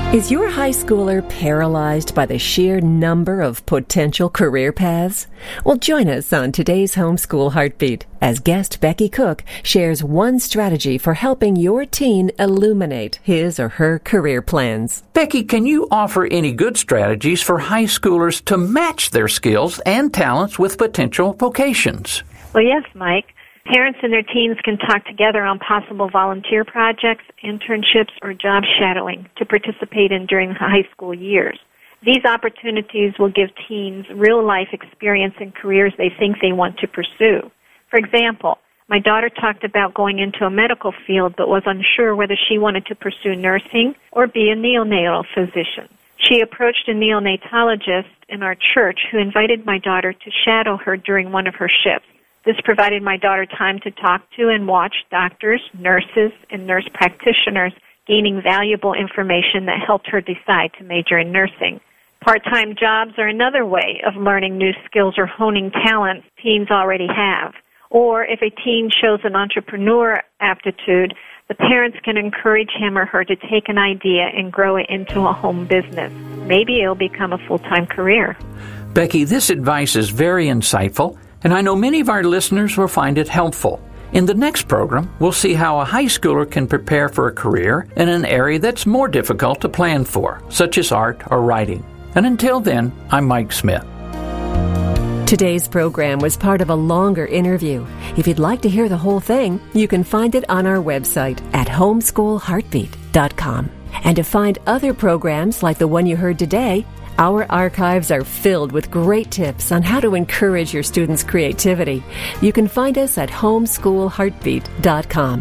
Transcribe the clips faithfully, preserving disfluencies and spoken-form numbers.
Is your high schooler paralyzed by the sheer number of potential career paths? Well, join us on today's Homeschool Heartbeat as guest Becky Cook shares one strategy for helping your teen illuminate his or her career plans. Becky, can you offer any good strategies for high schoolers to match their skills and talents with potential vocations? Well, yes, Mike. Parents and their teens can talk together on possible volunteer projects, internships, or job shadowing to participate in during the high school years. These opportunities will give teens real-life experience in careers they think they want to pursue. For example, my daughter talked about going into a medical field but was unsure whether she wanted to pursue nursing or be a neonatal physician. She approached a neonatologist in our church who invited my daughter to shadow her during one of her shifts. This provided my daughter time to talk to and watch doctors, nurses, and nurse practitioners, gaining valuable information that helped her decide to major in nursing. Part-time jobs are another way of learning new skills or honing talents teens already have. Or if a teen shows an entrepreneur aptitude, the parents can encourage him or her to take an idea and grow it into a home business. Maybe it'll become a full-time career. Becky, this advice is very insightful, and I know many of our listeners will find it helpful. In the next program, we'll see how a high schooler can prepare for a career in an area that's more difficult to plan for, such as art or writing. And until then, I'm Mike Smith. Today's program was part of a longer interview. If you'd like to hear the whole thing, you can find it on our website at homeschool heartbeat dot com. And to find other programs like the one you heard today, our archives are filled with great tips on how to encourage your students' creativity. You can find us at homeschool heartbeat dot com.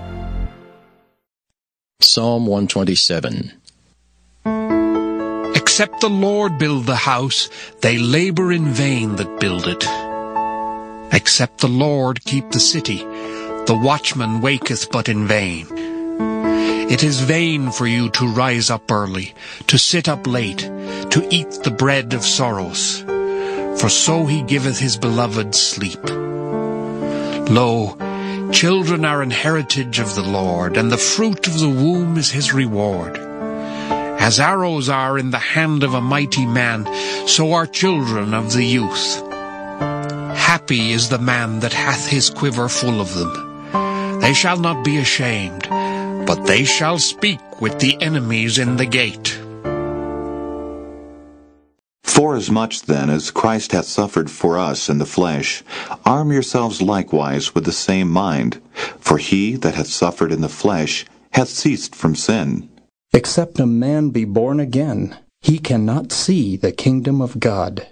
Psalm one twenty-seven. Except the Lord build the house, they labor in vain that build it. Except the Lord keep the city, the watchman waketh but in vain. It is vain for you to rise up early, to sit up late, to eat the bread of sorrows. For so he giveth his beloved sleep. Lo, children are an heritage of the Lord, and the fruit of the womb is his reward. As arrows are in the hand of a mighty man, so are children of the youth. Happy is the man that hath his quiver full of them. They shall not be ashamed, but they shall speak with the enemies in the gate. Forasmuch then as Christ hath suffered for us in the flesh, arm yourselves likewise with the same mind. For he that hath suffered in the flesh hath ceased from sin. Except a man be born again, he cannot see the kingdom of God.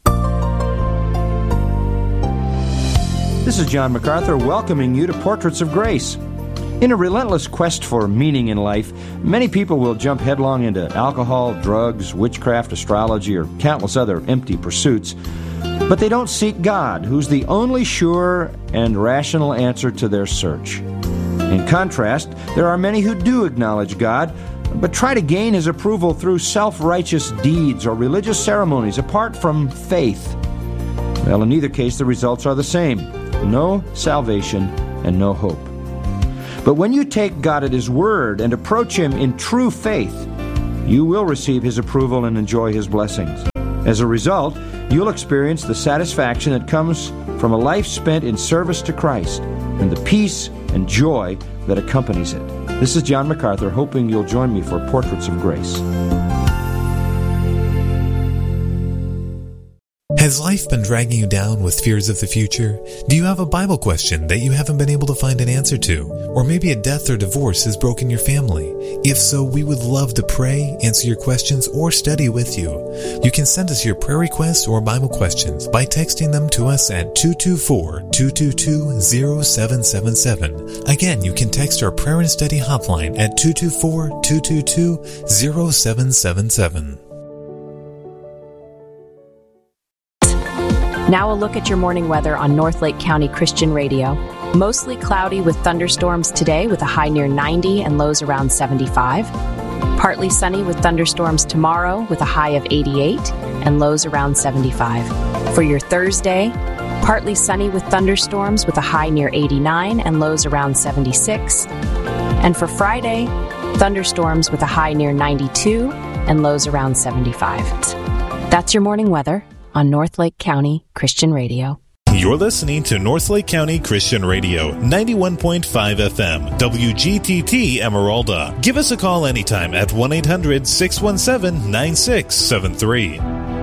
This is John MacArthur welcoming you to Portraits of Grace. In a relentless quest for meaning in life, many people will jump headlong into alcohol, drugs, witchcraft, astrology, or countless other empty pursuits. But they don't seek God, who's the only sure and rational answer to their search. In contrast, there are many who do acknowledge God, but try to gain his approval through self-righteous deeds or religious ceremonies apart from faith. Well, in either case, the results are the same. No salvation and no hope. But when you take God at his word and approach him in true faith, you will receive his approval and enjoy his blessings. As a result, you'll experience the satisfaction that comes from a life spent in service to Christ and the peace and joy that accompanies it. This is John MacArthur, hoping you'll join me for Portraits of Grace. Has life been dragging you down with fears of the future? Do you have a Bible question that you haven't been able to find an answer to? Or maybe a death or divorce has broken your family? If so, we would love to pray, answer your questions, or study with you. You can send us your prayer requests or Bible questions by texting them to us at two two four, two two two, zero seven seven seven. Again, you can text our prayer and study hotline at two two four, two two two, zero seven seven seven. Now a look at your morning weather on North Lake County Christian Radio. Mostly cloudy with thunderstorms today with a high near ninety and lows around seventy-five. Partly sunny with thunderstorms tomorrow with a high of eighty-eight and lows around seventy-five. For your Thursday, partly sunny with thunderstorms with a high near eighty-nine and lows around seventy-six. And for Friday, thunderstorms with a high near ninety-two and lows around seventy-five. That's your morning weather on Northlake County Christian Radio. You're listening to Northlake County Christian Radio, ninety-one point five F M, W G T T Emeralda. Give us a call anytime at one eight hundred six one seven nine six seven three.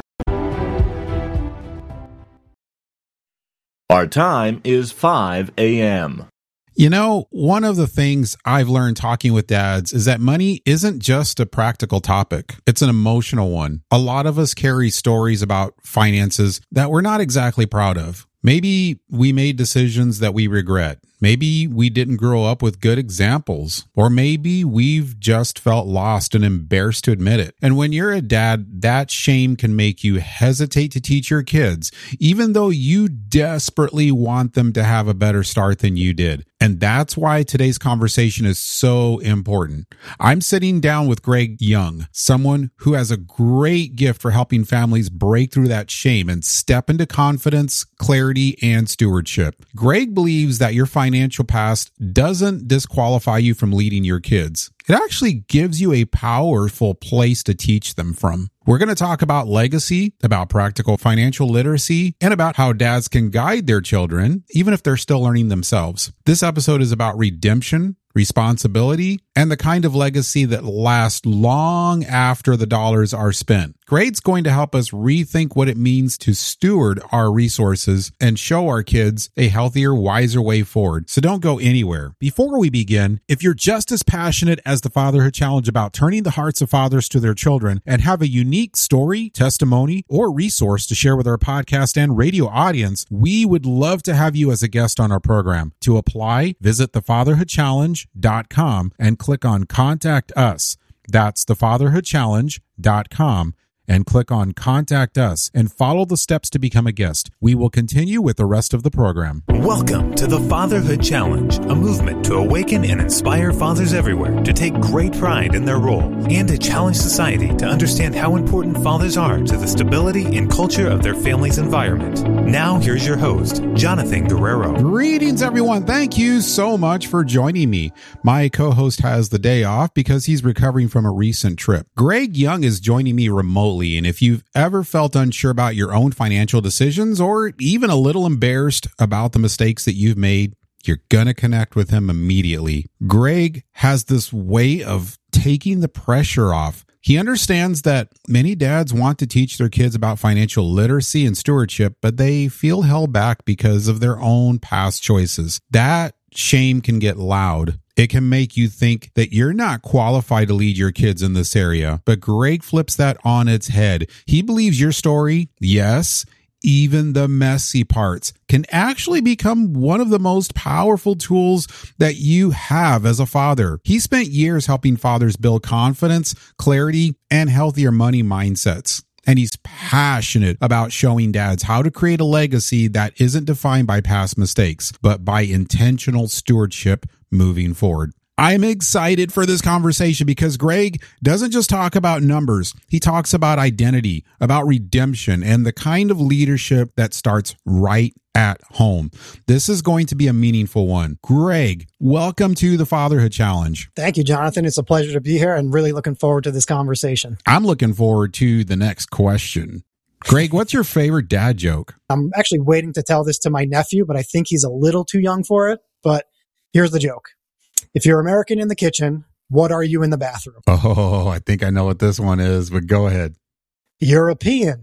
Our time is five a.m. You know, one of the things I've learned talking with dads is that money isn't just a practical topic. It's an emotional one. A lot of us carry stories about finances that we're not exactly proud of. Maybe we made decisions that we regret. Maybe we didn't grow up with good examples, or maybe we've just felt lost and embarrassed to admit it. And when you're a dad, that shame can make you hesitate to teach your kids, even though you desperately want them to have a better start than you did. And that's why today's conversation is so important. I'm sitting down with Greg Young, someone who has a great gift for helping families break through that shame and step into confidence, clarity, and stewardship. Greg believes that your financial past doesn't disqualify you from leading your kids. It actually gives you a powerful place to teach them from. We're going to talk about legacy, about practical financial literacy, and about how dads can guide their children, even if they're still learning themselves. This episode is about redemption, responsibility, and the kind of legacy that lasts long after the dollars are spent. Greg's going to help us rethink what it means to steward our resources and show our kids a healthier, wiser way forward. So don't go anywhere. Before we begin, if you're just as passionate as the Fatherhood Challenge about turning the hearts of fathers to their children and have a unique story, testimony, or resource to share with our podcast and radio audience, we would love to have you as a guest on our program. To apply, visit the fatherhood challenge dot com and click on Contact Us. That's the fatherhood challenge dot com. and click on Contact Us and follow the steps to become a guest. We will continue with the rest of the program. Welcome to the Fatherhood Challenge, a movement to awaken and inspire fathers everywhere to take great pride in their role and to challenge society to understand how important fathers are to the stability and culture of their family's environment. Now, here's your host, Jonathan Guerrero. Greetings, everyone. Thank you so much for joining me. My co-host has the day off because he's recovering from a recent trip. Greg Young is joining me remotely. And if you've ever felt unsure about your own financial decisions or even a little embarrassed about the mistakes that you've made, you're going to connect with him immediately. Greg has this way of taking the pressure off. He understands that many dads want to teach their kids about financial literacy and stewardship, but they feel held back because of their own past choices. That shame can get loud. It can make you think that you're not qualified to lead your kids in this area. But Greg flips that on its head. He believes your story, yes, even the messy parts, can actually become one of the most powerful tools that you have as a father. He spent years helping fathers build confidence, clarity, and healthier money mindsets. And he's passionate about showing dads how to create a legacy that isn't defined by past mistakes, but by intentional stewardship moving forward. I'm excited for this conversation because Greg doesn't just talk about numbers. He talks about identity, about redemption, and the kind of leadership that starts right at home. This is going to be a meaningful one. Greg, welcome to the Fatherhood Challenge. Thank you, Jonathan. It's a pleasure to be here and really looking forward to this conversation. I'm looking forward to the next question. Greg, what's your favorite dad joke? I'm actually waiting to tell this to my nephew, but I think he's a little too young for it. But here's the joke. If you're American in the kitchen, what are you in the bathroom? Oh, I think I know what this one is, but go ahead. European.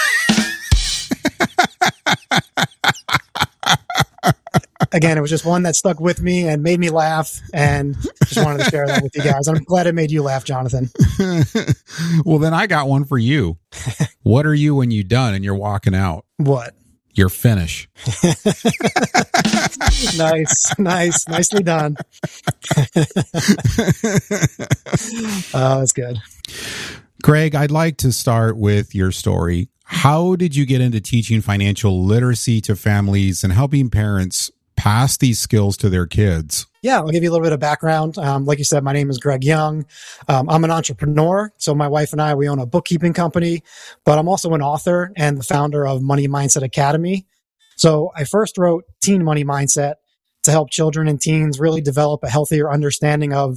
Again, it was just one that stuck with me and made me laugh, and just wanted to share that with you guys. I'm glad it made you laugh, Jonathan. Well, then I got one for you. What are you when you're done and you're walking out? What? You're finished. Nice, nice, nicely done. Oh, that's good. Greg, I'd like to start with your story. How did you get into teaching financial literacy to families and helping parents pass these skills to their kids? Yeah, I'll give you a little bit of background. Um, like you said, my name is Greg Young. Um, I'm an entrepreneur. So my wife and I, we own a bookkeeping company, but I'm also an author and the founder of Money Mindset Academy. So I first wrote Teen Money Mindset to help children and teens really develop a healthier understanding of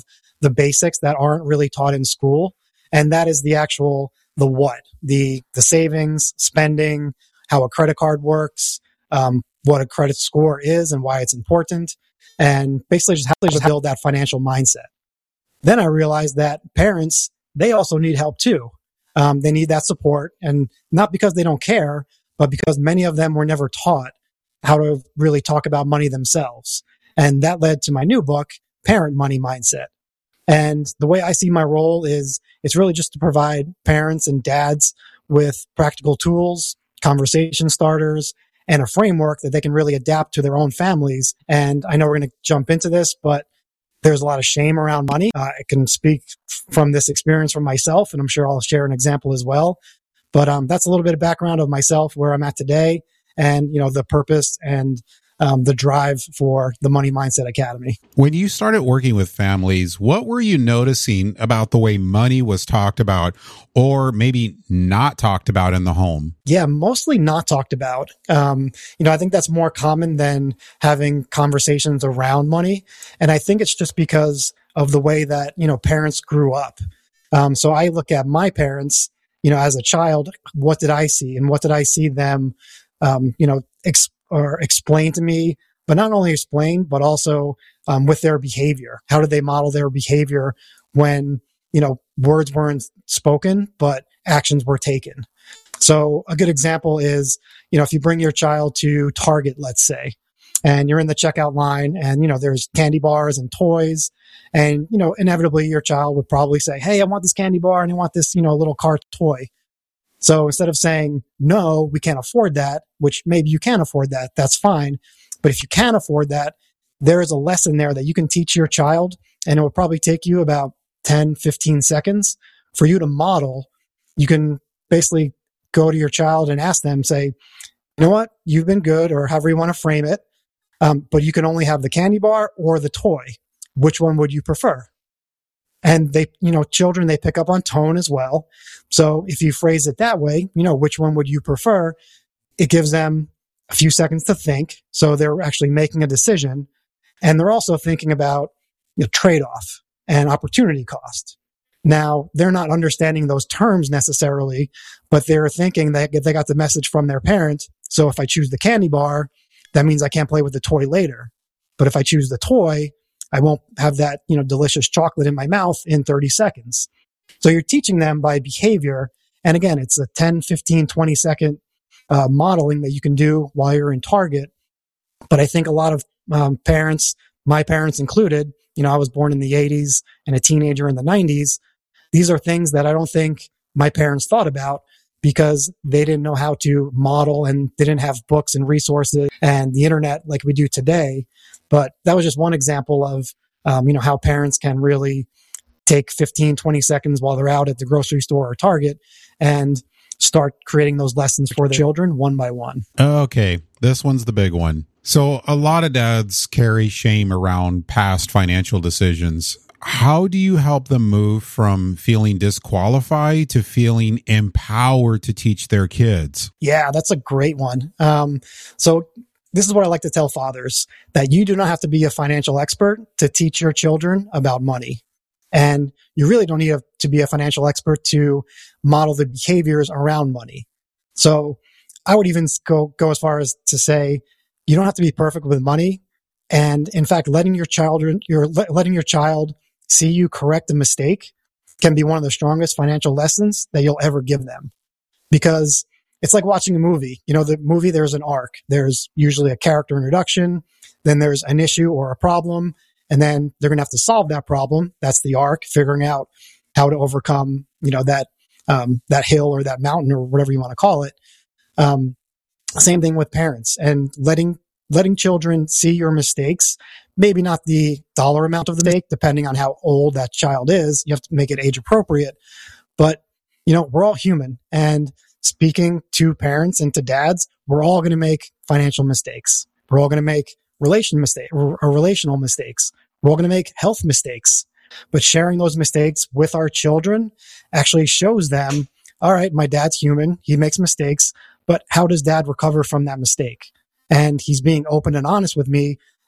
the basics that aren't really taught in school. And that is the actual, the what, the, the savings, spending, how a credit card works, um, what a credit score is and why it's important, and basically just how to build that financial mindset. Then I realized that parents, they also need help too. Um, they need that support, and not because they don't care, but because many of them were never taught how to really talk about money themselves. And that led to my new book, Parent Money Mindset. And the way I see my role is it's really just to provide parents and dads with practical tools, conversation starters, and a framework that they can really adapt to their own families. And I know we're going to jump into this, but there's a lot of shame around money. Uh, I can speak from this experience from myself, and I'm sure I'll share an example as well. But um, that's a little bit of background of myself, where I'm at today, and you know the purpose and um, the drive for the Money Mindset Academy. When you started working with families, what were you noticing about the way money was talked about, or maybe not talked about in the home? Yeah, mostly not talked about. Um, you know, I think that's more common than having conversations around money. And I think it's just because of the way that, you know, parents grew up. Um, so I look at my parents, you know, as a child, what did I see? And what did I see them, um, you know, ex- or explain to me, but not only explain, but also um, with their behavior. How did they model their behavior when, you know, words weren't spoken, but actions were taken? So a good example is, you know, if you bring your child to Target, let's say, and you're in the checkout line and, you know, there's candy bars and toys, and, you know, inevitably your child would probably say, hey, I want this candy bar and I want this, you know, little car toy. So instead of saying, no, we can't afford that, which maybe you can afford that, that's fine. But if you can't afford that, there is a lesson there that you can teach your child, and it will probably take you about ten, fifteen seconds for you to model. You can basically go to your child and ask them, say, you know what, you've been good, or however you want to frame it, um, but you can only have the candy bar or the toy. Which one would you prefer? And they, you know, children, they pick up on tone as well. So if you phrase it that way, you know, which one would you prefer? It gives them a few seconds to think. So they're actually making a decision. And they're also thinking about, you know, trade-off and opportunity cost. Now, they're not understanding those terms necessarily, but they're thinking that they got the message from their parent. So if I choose the candy bar, that means I can't play with the toy later. But if I choose the toy, I won't have that, you know, delicious chocolate in my mouth in thirty seconds. So you're teaching them by behavior. And again, it's a ten, fifteen, twenty second uh, modeling that you can do while you're in Target. But I think a lot of um, parents, my parents included, you know, I was born in the eighties and a teenager in the nineties. These are things that I don't think my parents thought about, because they didn't know how to model, and they didn't have books and resources and the internet like we do today. But that was just one example of, um, you know, how parents can really take fifteen, twenty seconds while they're out at the grocery store or Target and start creating those lessons for their children one by one. Okay, this one's the big one. So a lot of dads carry shame around past financial decisions. How do you help them move from feeling disqualified to feeling empowered to teach their kids? Yeah, that's a great one. Um, so this is what I like to tell fathers, that you do not have to be a financial expert to teach your children about money. And you really don't need to be a financial expert to model the behaviors around money. So I would even go, go as far as to say, you don't have to be perfect with money. And in fact, letting your child, your, letting your child see you correct a mistake can be one of the strongest financial lessons that you'll ever give them. Because it's like watching a movie. You know, the movie, there's an arc. There's usually a character introduction. Then there's an issue or a problem. And then they're going to have to solve that problem. That's the arc, figuring out how to overcome, you know, that, um, that hill or that mountain or whatever you want to call it. Um, same thing with parents, and letting, letting children see your mistakes. Maybe not the dollar amount of the mistake, depending on how old that child is. You have to make it age appropriate. But, you know, we're all human. And speaking to parents and to dads, we're all going to make financial mistakes. We're all going to make relation mistake or relational mistakes. We're all going to make health mistakes. But sharing those mistakes with our children actually shows them, all right, my dad's human. He makes mistakes, but how does dad recover from that mistake? And he's being open and honest with me.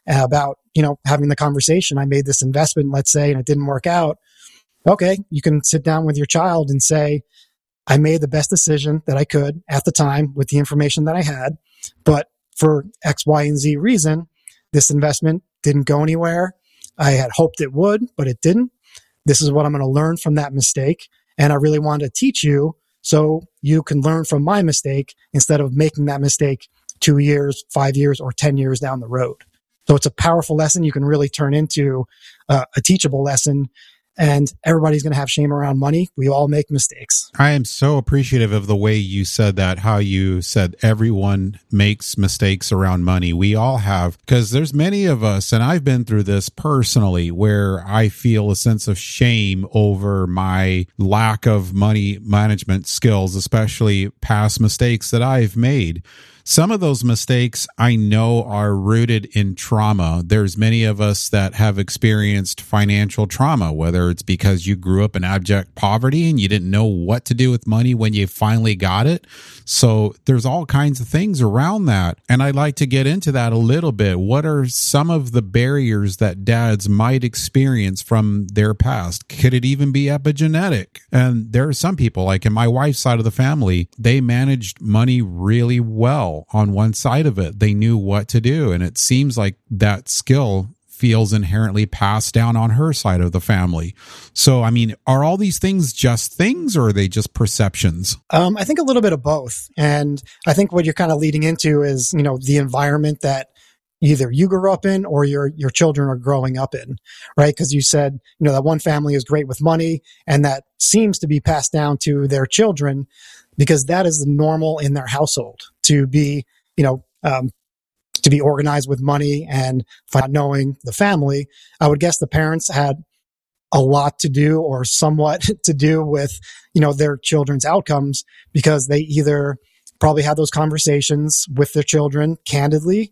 about, you know, having the conversation. I made this investment, let's say, and it didn't work out. Okay, you can sit down with your child and say, I made the best decision that I could at the time with the information that I had, but for X, Y, and Z reason, this investment didn't go anywhere. I had hoped it would, but it didn't. This is what I'm going to learn from that mistake. And I really wanted to teach you so you can learn from my mistake instead of making that mistake two years, five years, or ten years down the road. So it's a powerful lesson you can really turn into uh, a teachable lesson. And everybody's going to have shame around money. We all make mistakes. I am so appreciative of the way you said that, how you said everyone makes mistakes around money. We all have, because there's many of us, and I've been through this personally, where I feel a sense of shame over my lack of money management skills, especially past mistakes that I've made. Some of those mistakes I know are rooted in trauma. There's many of us that have experienced financial trauma, whether it's because you grew up in abject poverty and you didn't know what to do with money when you finally got it. So there's all kinds of things around that. And I'd like to get into that a little bit. What are some of the barriers that dads might experience from their past? Could it even be epigenetic? And there are some people, like in my wife's side of the family, they managed money really well. On one side of it, they knew what to do. And it seems like that skill feels inherently passed down on her side of the family. So, I mean, are all these things just things, or are they just perceptions? Um, I think a little bit of both. And I think what you're kind of leading into is, you know, the environment that either you grew up in or your your children are growing up in, right? Because you said, you know, that one family is great with money, and that seems to be passed down to their children because that is the normal in their household to be, you know, um, to be organized with money and not knowing the family. I would guess the parents had a lot to do or somewhat to do with, you know, their children's outcomes because they either probably had those conversations with their children candidly,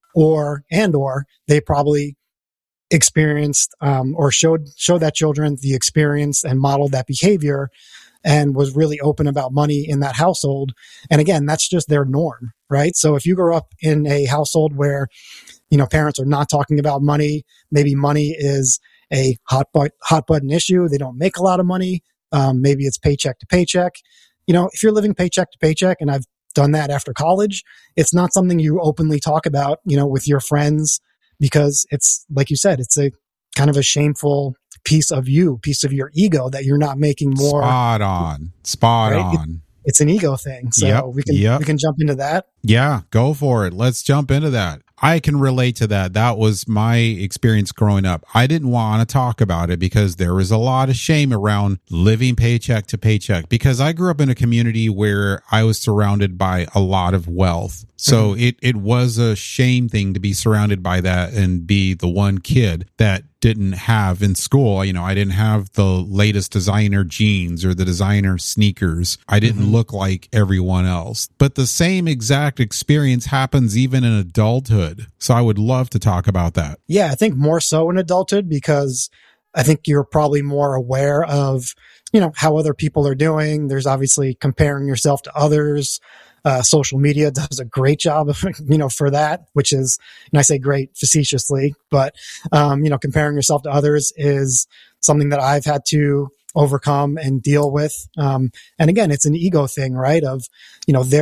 or and or they probably experienced um, or showed showed that children the experience and modeled that behavior and was really open about money in that household. And again, that's just their norm, right? So if you grow up in a household where, you know, parents are not talking about money, maybe money is a hot but, hot button issue. They don't make a lot of money. Um, maybe it's paycheck to paycheck. You know, if you're living paycheck to paycheck, and I've done that after college, it's not something you openly talk about, you know, with your friends, because it's, like you said, it's a kind of a shameful piece of you, piece of your ego that you're not making more. Spot on. Spot right? on. It, it's an ego thing. So yep, we can yep. we can jump into that. Yeah, go for it. Let's jump into that. I can relate to that. That was my experience growing up. I didn't want to talk about it because there was a lot of shame around living paycheck to paycheck, because I grew up in a community where I was surrounded by a lot of wealth. So mm-hmm. it, it was a shame thing to be surrounded by that and be the one kid that didn't have in school. You know, I didn't have the latest designer jeans or the designer sneakers. I didn't mm-hmm. look like everyone else. But the same exact experience happens even in adulthood. So I would love to talk about that. Yeah, I think more so in adulthood, because I think you're probably more aware of, you know, how other people are doing. There's obviously comparing yourself to others. Uh, social media does a great job of, you know, for that, which is, and I say great facetiously, but, um, you know, comparing yourself to others is something that I've had to overcome and deal with. Um, and again, it's an ego thing, right? Of, you know, they're